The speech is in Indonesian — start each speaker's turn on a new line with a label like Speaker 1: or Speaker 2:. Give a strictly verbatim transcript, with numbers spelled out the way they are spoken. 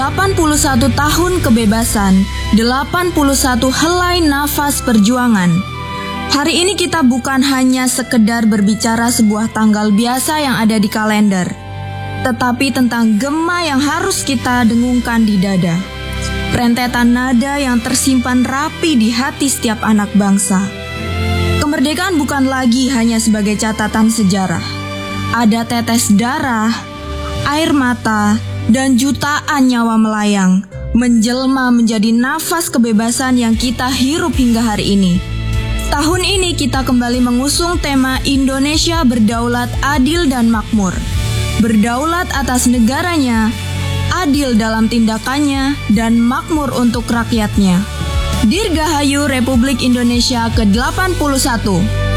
Speaker 1: delapan puluh satu tahun kebebasan, delapan puluh satu helai nafas perjuangan. Hari ini kita bukan hanya sekedar berbicara sebuah tanggal biasa yang ada di kalender, tetapi tentang gema yang harus kita dengungkan di dada. Rentetan nada yang tersimpan rapi di hati setiap anak bangsa. Kemerdekaan bukan lagi hanya sebagai catatan sejarah. Ada tetes darah, air mata, dan jutaan nyawa melayang, menjelma menjadi nafas kebebasan yang kita hirup hingga hari ini. Tahun ini kita kembali mengusung tema Indonesia berdaulat, adil, dan makmur. Berdaulat atas negaranya, adil dalam tindakannya, dan makmur untuk rakyatnya. Dirgahayu Republik Indonesia ke delapan puluh satu.